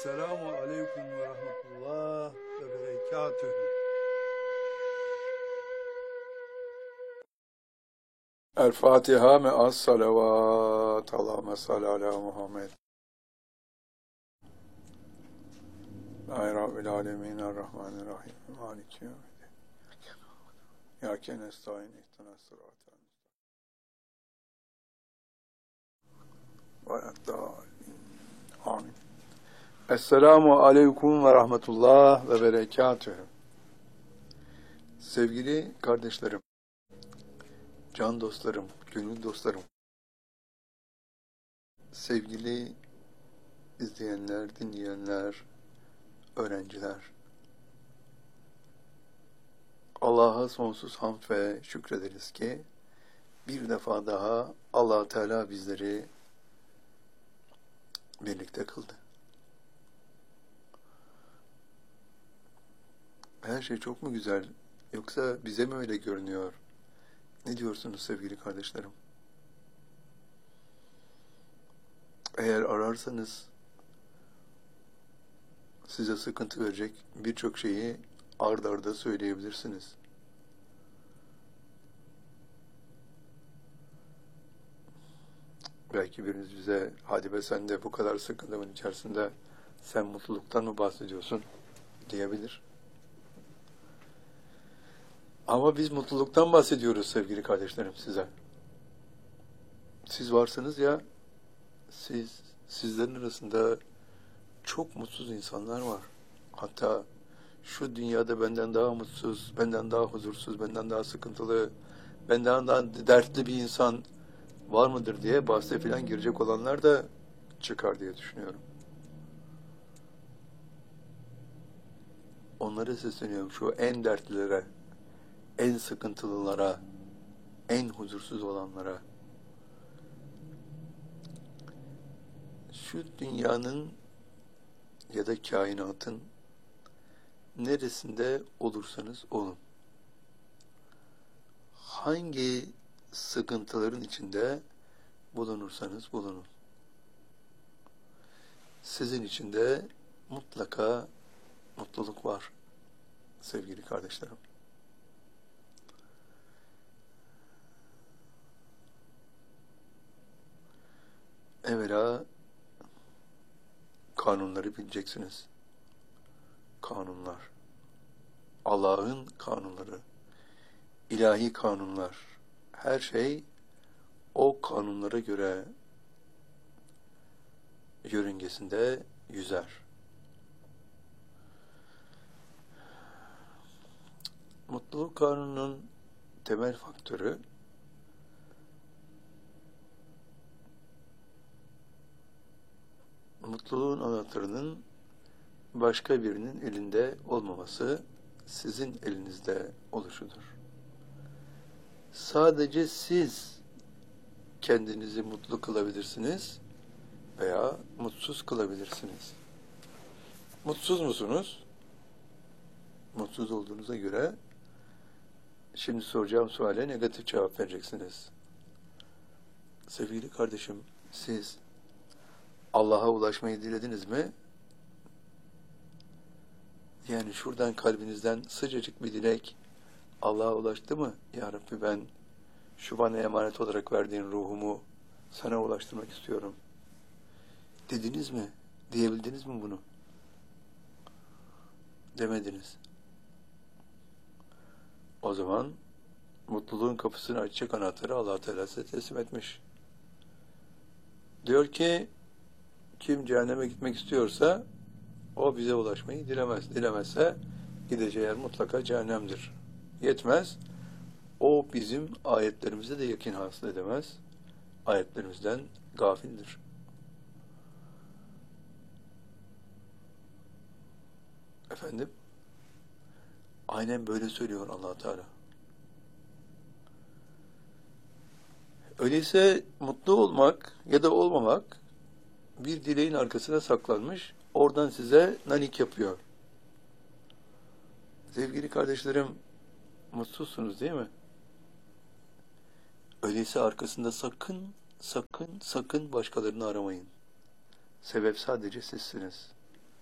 Selamu aleyküm ve rahmetullah ve berekatühü. El Fatiha me'as salavat. Allahümme salli ala Muhammed. Ay Rabbil alemin errahmanirrahim. Maliki yevmiddin. İyyâke nestaîn ihdinas sıratal müstakîm. Amin. Esselamu aleyküm ve rahmetullah ve berekatühü. Sevgili kardeşlerim, can dostlarım, gönül dostlarım, sevgili izleyenler, dinleyenler, öğrenciler, Allah'a sonsuz hamd ve şükrederiz ki bir defa daha Allah Teala bizleri birlikte kıldı. Her şey çok mu güzel, yoksa bize mi öyle görünüyor? Ne diyorsunuz sevgili kardeşlerim? Eğer ararsanız size sıkıntı verecek birçok şeyi ard arda söyleyebilirsiniz. Belki biriniz bize, hadi be sen de bu kadar sıkıntının içerisinde sen mutluluktan mı bahsediyorsun diyebilir. Ama biz mutluluktan bahsediyoruz sevgili kardeşlerim size. Siz varsınız ya, sizlerin arasında çok mutsuz insanlar var. Hatta şu dünyada benden daha mutsuz, benden daha huzursuz, benden daha sıkıntılı, benden daha dertli bir insan var mıdır diye bahse falan girecek olanlar da çıkar diye düşünüyorum. Onlara sesleniyorum, şu en dertlilere, en sıkıntılılara, en huzursuz olanlara. Şu dünyanın ya da kainatın neresinde olursanız olun, hangi sıkıntıların içinde bulunursanız bulunun, sizin içinde mutlaka mutluluk var sevgili kardeşlerim. Evvela kanunları bileceksiniz. Kanunlar, Allah'ın kanunları, ilahi kanunlar, her şey o kanunlara göre yörüngesinde yüzer. Mutluluk kanununun temel faktörü mutluluğun anahtarının başka birinin elinde olmaması, sizin elinizde oluşudur. Sadece siz kendinizi mutlu kılabilirsiniz veya mutsuz kılabilirsiniz. Mutsuz musunuz? Mutsuz olduğunuza göre şimdi soracağım suale negatif cevap vereceksiniz. Sevgili kardeşim, siz Allah'a ulaşmayı dilediniz mi? Yani şuradan kalbinizden sıcacık bir dilek Allah'a ulaştı mı? Ya Rabbi, ben şu bana emanet olarak verdiğin ruhumu sana ulaştırmak istiyorum. Dediniz mi? Diyebildiniz mi bunu? Demediniz. O zaman mutluluğun kapısını açacak anahtarı Allah Teala size teslim etmiş. Diyor ki, kim cehenneme gitmek istiyorsa o bize ulaşmayı dilemez. Dilemezse gideceği yer mutlaka cehennemdir. Yetmez, o bizim ayetlerimize de yakin hasıl edemez. Ayetlerimizden gafildir. Efendim? Aynen böyle söylüyor Allah Teala. Öyleyse mutlu olmak ya da olmamak bir dileğin arkasına saklanmış, oradan size nanik yapıyor. Sevgili kardeşlerim, mutsuzsunuz değil mi? Öyleyse arkasında sakın başkalarını aramayın. Sebep sadece sizsiniz.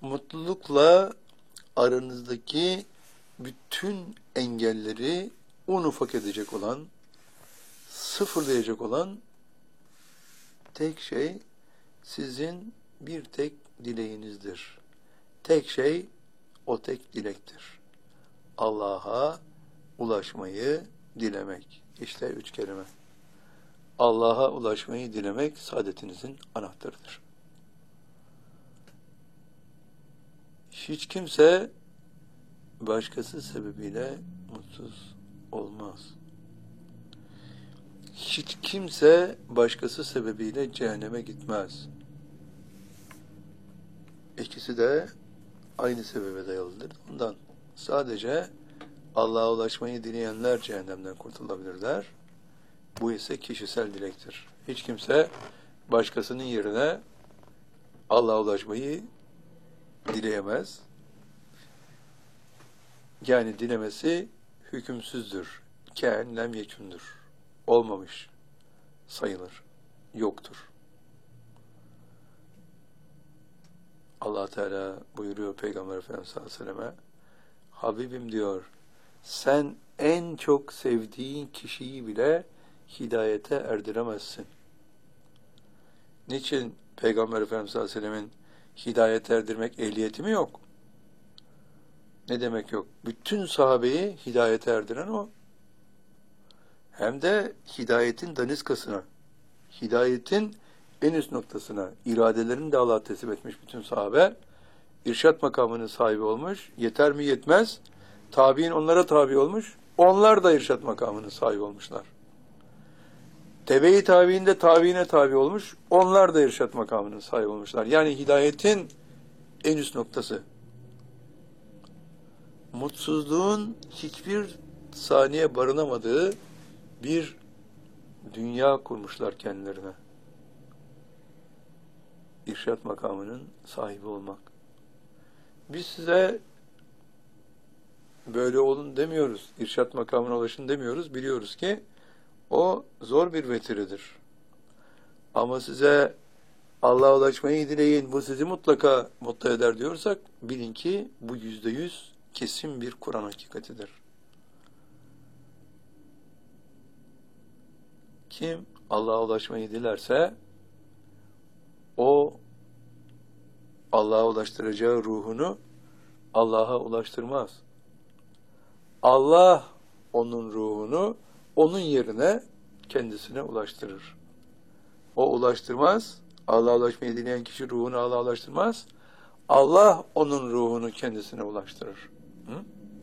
mutlulukla aranızdaki bütün engelleri un ufak edecek olan, sıfırlayacak olan tek şey sizin bir tek dileğinizdir. Tek şey o tek dilektir. Allah'a ulaşmayı dilemek. İşte 3 kelime. Allah'a ulaşmayı dilemek saadetinizin anahtarıdır. Hiç kimse başkası sebebiyle mutsuz olmaz. Hiç kimse başkası sebebiyle cehenneme gitmez. İkisi de aynı sebebe dayalıdır. Ondan sadece Allah'a ulaşmayı dileyenler cehennemden kurtulabilirler. Bu ise kişisel dilektir. Hiç kimse başkasının yerine Allah'a ulaşmayı dileyemez. Yani dilemesi hükümsüzdür. Kâin lem yekûndür. Olmamış sayılır. Yoktur. Allah Teala buyuruyor Peygamber Efendimiz sallallahu aleyhi ve selleme, Habibim diyor, sen en çok sevdiğin kişiyi bile hidayete erdiremezsin. Niçin Peygamber Efendimiz sallallahu aleyhi ve sellemin hidayete erdirmek ehliyeti mi yok? Ne demek yok? Bütün sahabeyi hidayete erdiren o. Hem de hidayetin daniskasına, hidayetin en üst noktasına, iradelerini de Allah'a teslim etmiş bütün sahabe, irşat makamının sahibi olmuş, yeter mi yetmez, tabi'in onlara tabi olmuş, onlar da irşat makamının sahibi olmuşlar. Tebe-i tabi'in de tabi'ine tabi olmuş, onlar da irşat makamının sahibi olmuşlar. Yani hidayetin en üst noktası. Mutsuzluğun hiçbir saniye barınamadığı bir dünya kurmuşlar kendilerine. İrşat makamının sahibi olmak. Biz size böyle olun demiyoruz. İrşat makamına ulaşın demiyoruz. Biliyoruz ki o zor bir vetiridir. Ama size Allah'a ulaşmayı dileyin, bu sizi mutlaka mutlu eder diyorsak, bilin ki bu %100 kesin bir Kur'an hakikatidir. Kim Allah'a ulaşmayı dilerse, o Allah'a ulaştıracağı ruhunu Allah'a ulaştırmaz. Allah onun ruhunu onun yerine kendisine ulaştırır. O ulaştırmaz. Allah'a ulaşmayı dileyen kişi ruhunu Allah'a ulaştırmaz. Allah onun ruhunu kendisine ulaştırır. Hı?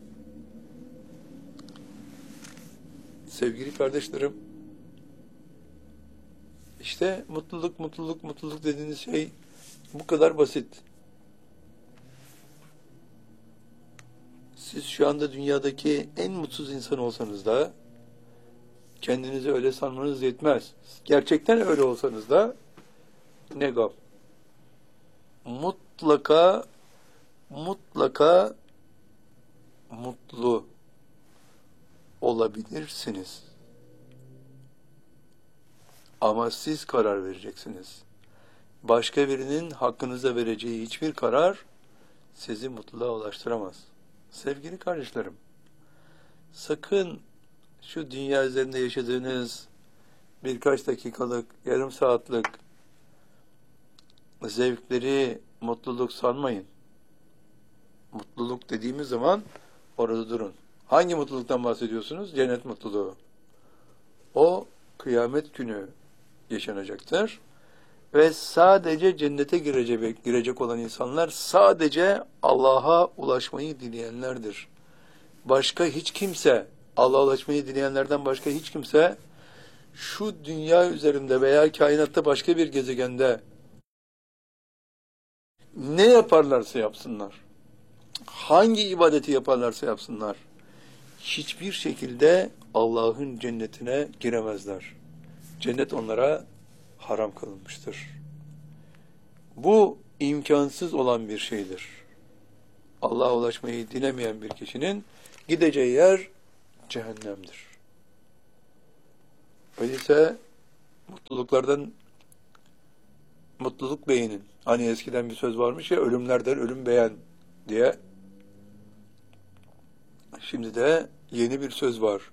Sevgili kardeşlerim, işte mutluluk dediğiniz şey bu kadar basit. Siz şu anda dünyadaki en mutsuz insan olsanız da kendinizi öyle sanmanız yetmez. Gerçekten öyle olsanız da ne gam. Mutlaka mutlu olabilirsiniz. Ama siz karar vereceksiniz. Başka birinin hakkınıza vereceği hiçbir karar sizi mutluluğa ulaştıramaz. Sevgili kardeşlerim, sakın şu dünya üzerinde yaşadığınız birkaç dakikalık, yarım saatlik zevkleri mutluluk sanmayın. Mutluluk dediğimiz zaman orada durun. Hangi mutluluktan bahsediyorsunuz? Cennet mutluluğu. O kıyamet günü yaşanacaktır. Ve sadece cennete girecek olan insanlar sadece Allah'a ulaşmayı dileyenlerdir. Başka hiç kimse, Allah'a ulaşmayı dileyenlerden başka hiç kimse şu dünya üzerinde veya kainatta başka bir gezegende ne yaparlarsa yapsınlar, hangi ibadeti yaparlarsa yapsınlar, hiçbir şekilde Allah'ın cennetine giremezler. Cennet onlara haram kılınmıştır. Bu imkansız olan bir şeydir. Allah'a ulaşmayı dilemeyen bir kişinin gideceği yer cehennemdir. Öyleyse mutluluk beğenin. Hani eskiden bir söz varmış ya, ölümlerden ölüm beğen diye. Şimdi de yeni bir söz var.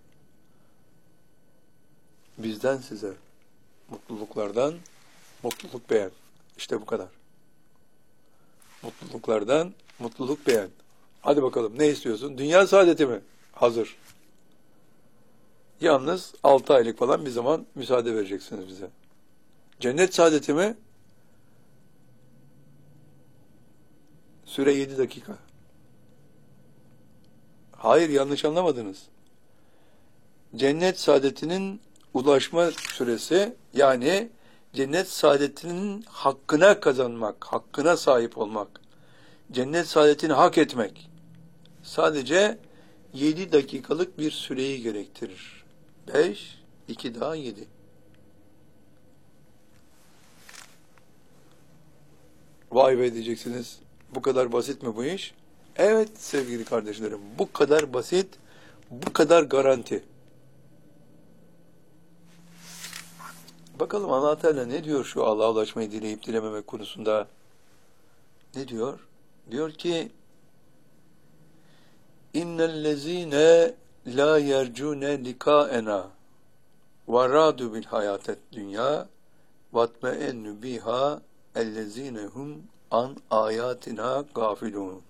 Bizden size mutluluklardan mutluluk beğen. İşte bu kadar. Mutluluklardan mutluluk beğen. Hadi bakalım, ne istiyorsun? Dünya saadeti mi? Hazır. Yalnız 6 aylık falan bir zaman müsaade vereceksiniz bize. Cennet saadeti mi? Süre 7 dakika. Hayır, yanlış anlamadınız. Cennet saadetinin ulaşma süresi, yani cennet saadetinin hakkına kazanmak, hakkına sahip olmak, cennet saadetini hak etmek sadece 7 dakikalık bir süreyi gerektirir. 5, 2 daha 7. Vay be diyeceksiniz. Bu kadar basit mi bu iş? Evet sevgili kardeşlerim, bu kadar basit, bu kadar garanti. Bakalım Allah Teala ne diyor şu Allah'a ulaşmayı dileyip dilememek konusunda? Ne diyor? Diyor ki İnnellezîne lâ yercûne likâena ve râdû bil hayâtet dünya vatme'ennü biha ellezîne hum an âyâtina gâfilûn.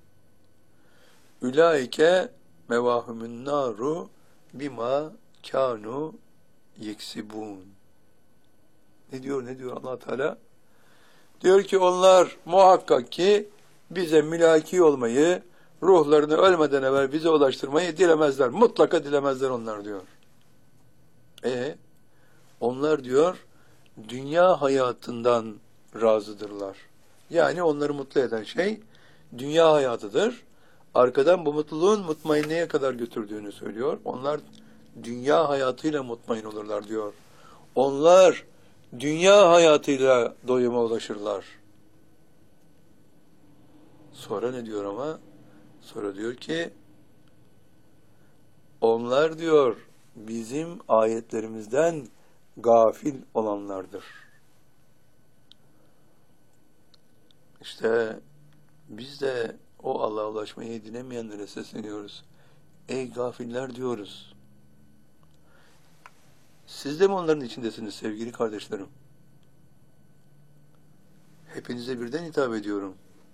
Ulaike mevâhumun nâru bima kânû yeksibûn. Ne diyor Allah Teala? Diyor ki onlar muhakkak ki bize mülaki olmayı, ruhlarını ölmeden evvel bize ulaştırmayı dilemezler. Mutlaka dilemezler onlar diyor. Onlar diyor dünya hayatından razıdırlar. Yani onları mutlu eden şey dünya hayatıdır. Arkadan bu mutluluğun mutmainneye kadar götürdüğünü söylüyor. Onlar dünya hayatıyla mutmain olurlar diyor. Onlar dünya hayatıyla doyuma ulaşırlar. Sonra ne diyor ama? Sonra diyor ki onlar diyor bizim ayetlerimizden gafil olanlardır. İşte biz de o Allah'a ulaşmayı dilemeyenlere sesleniyoruz. Ey gafiller diyoruz. Siz de mi onların içindesiniz sevgili kardeşlerim? Hepinize birden hitap ediyorum.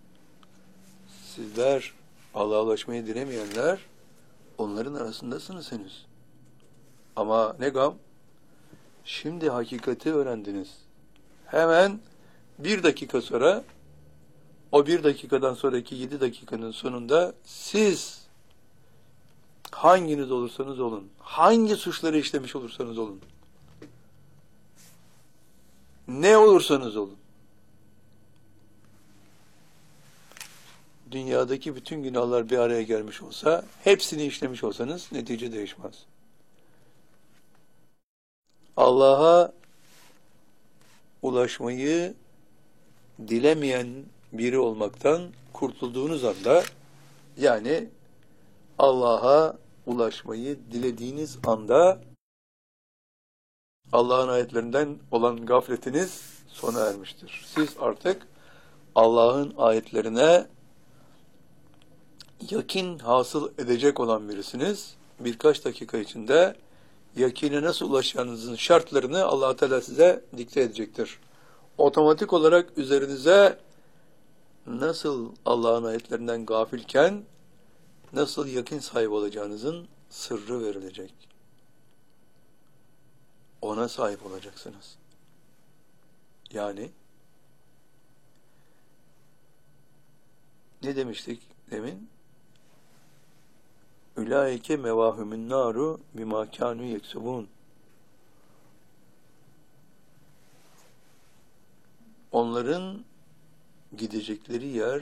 Sizler Allah'a ulaşmayı dilemeyenler onların arasındasınız henüz. Ama ne gam? Şimdi hakikati öğrendiniz. Hemen 1 dakika sonra, o 1 dakikadan sonraki 7 dakikanın sonunda siz hanginiz olursanız olun, hangi suçları işlemiş olursanız olun, ne olursanız olun, dünyadaki bütün günahlar bir araya gelmiş olsa, hepsini işlemiş olsanız netice değişmez. Allah'a ulaşmayı dilemeyen biri olmaktan kurtulduğunuz anda, yani Allah'a ulaşmayı dilediğiniz anda Allah'ın ayetlerinden olan gafletiniz sona ermiştir. Siz artık Allah'ın ayetlerine yakin hasıl edecek olan birisiniz. Birkaç dakika içinde yakine nasıl ulaşacağınızın şartlarını Allah Teala size dikte edecektir. Otomatik olarak üzerinize nasıl Allah'ın ayetlerinden gafilken nasıl yakin sahibi olacağınızın sırrı verilecek. Ona sahip olacaksınız. Yani ne demiştik demin? Ulaike mevahumun naru bima kanu yeksubun. Onların gidecekleri yer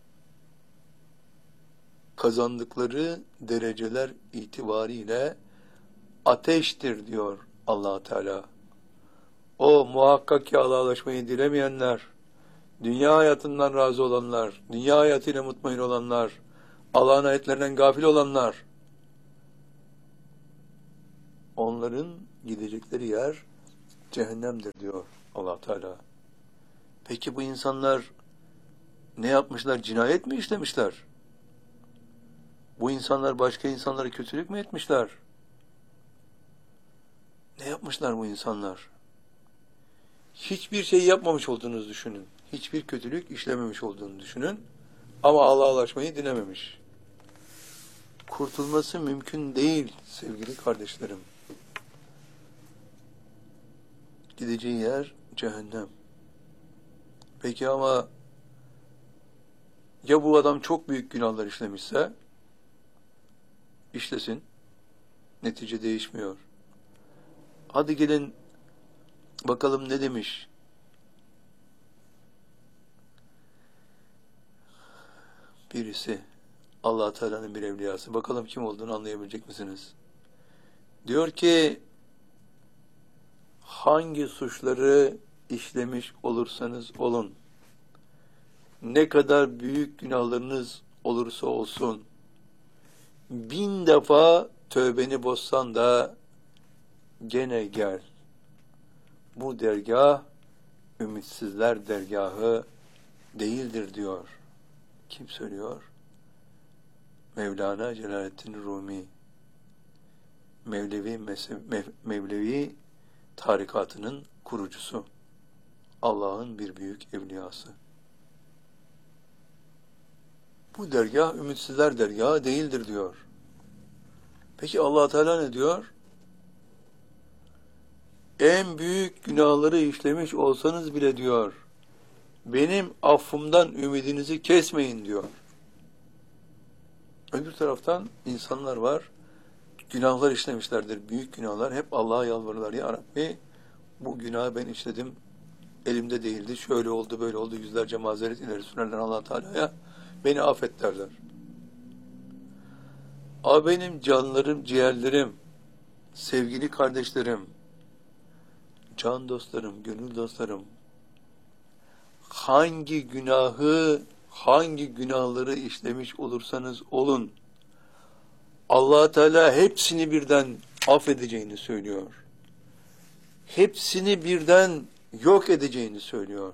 kazandıkları dereceler itibariyle ateştir diyor Allah Teala. O muhakkak ki Allah'a ulaşmayı dilemeyenler, dünya hayatından razı olanlar, dünya hayatıyla mutmain olanlar, Allah'ın ayetlerinden gafil olanlar, onların gidecekleri yer cehennemdir diyor Allah Teala. Peki bu insanlar ne yapmışlar? Cinayet mi işlemişler? Bu insanlar başka insanlara kötülük mü etmişler? Ne yapmışlar bu insanlar? Hiçbir şey yapmamış olduğunuzu düşünün. Hiçbir kötülük işlememiş olduğunu düşünün. Ama Allah'a ulaşmayı dilememiş. Kurtulması mümkün değil sevgili kardeşlerim. Gideceği yer cehennem. Peki ama ya bu adam çok büyük günahlar işlemişse? İşlesin. Netice değişmiyor. Hadi gelin bakalım ne demiş? Birisi, Allah Teala'nın bir evliyası. Bakalım kim olduğunu anlayabilecek misiniz? Diyor ki, hangi suçları işlemiş olursanız olun, ne kadar büyük günahlarınız olursa olsun, 1000 defa tövbeni bozsan da gene gel. Bu dergah, ümitsizler dergahı değildir diyor. Kim söylüyor? Mevlana Celaleddin Rumi. Mevlevi tarikatının kurucusu. Allah'ın bir büyük evliyası. Bu dergah ümitsizler dergahı değildir diyor. Peki Allah Teala ne diyor? En büyük günahları işlemiş olsanız bile diyor, benim affımdan ümidinizi kesmeyin diyor. Öbür taraftan insanlar var, günahlar işlemişlerdir, büyük günahlar, hep Allah'a yalvarırlar. Ya Rabbi, bu günahı ben işledim, elimde değildi, şöyle oldu, böyle oldu, yüzlerce mazeret ileri sürerler Allah Teala'ya, beni affet derler. Ama benim canlarım, ciğerlerim, sevgili kardeşlerim, can dostlarım, gönül dostlarım, hangi günahları işlemiş olursanız olun, Allah Teala hepsini birden affedeceğini söylüyor. Hepsini birden yok edeceğini söylüyor.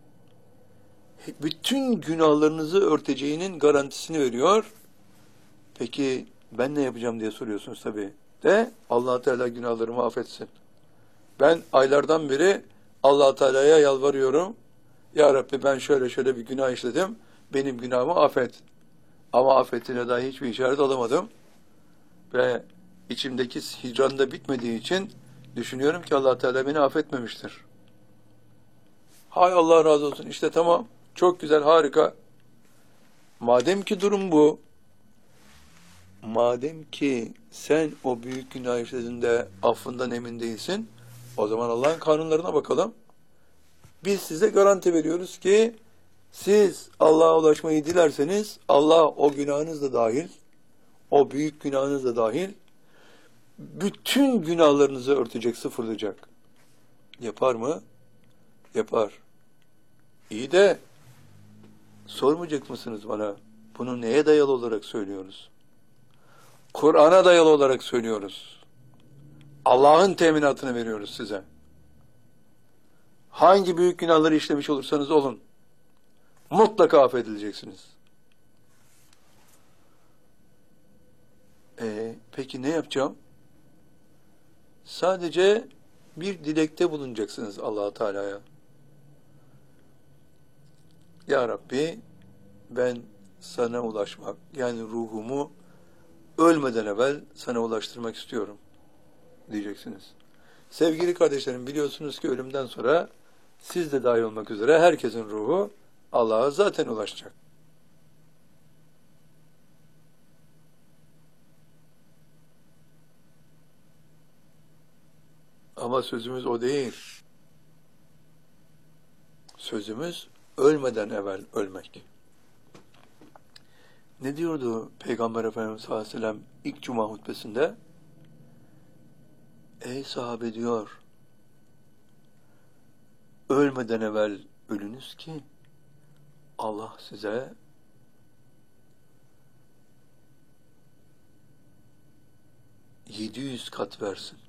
Bütün günahlarınızı örteceğinin garantisini veriyor. Peki ben ne yapacağım diye soruyorsunuz tabii. De Allah Teala günahlarımı affetsin. Ben aylardan beri Allah Teala'ya yalvarıyorum. Ya Rabbi ben şöyle bir günah işledim. Benim günahımı affet. Ama affettiğine dahi hiçbir işaret alamadım. Ve içimdeki hicran da bitmediği için düşünüyorum ki Allah Teala beni affetmemiştir. Hay Allah razı olsun. İşte tamam. Çok güzel, harika. Madem ki durum bu, madem ki sen o büyük günah işlediğinde affından emin değilsin, o zaman Allah'ın kanunlarına bakalım. Biz size garanti veriyoruz ki siz Allah'a ulaşmayı dilerseniz Allah o günahınız da dahil, o büyük günahınız da dahil bütün günahlarınızı örtecek, sıfırlayacak. Yapar mı? Yapar. İyi de sormayacak mısınız bana? Bunu neye dayalı olarak söylüyoruz? Kur'an'a dayalı olarak söylüyoruz. Allah'ın teminatını veriyoruz size. Hangi büyük günahları işlemiş olursanız olun, mutlaka affedileceksiniz. Peki ne yapacağım? Sadece bir dilekte bulunacaksınız Allah Teala'ya. Ya Rabbi, ben sana ulaşmak, yani ruhumu ölmeden evvel sana ulaştırmak istiyorum diyeceksiniz. Sevgili kardeşlerim, biliyorsunuz ki ölümden sonra siz de dahil olmak üzere herkesin ruhu Allah'a zaten ulaşacak. Ama sözümüz o değil. Sözümüz ölmeden evvel ölmek. Ne diyordu Peygamber Efendimiz sallallahu aleyhi ve sellem ilk cuma hutbesinde? Ey sahabe diyor, ölmeden evvel ölünüz ki Allah size ...700 kat versin.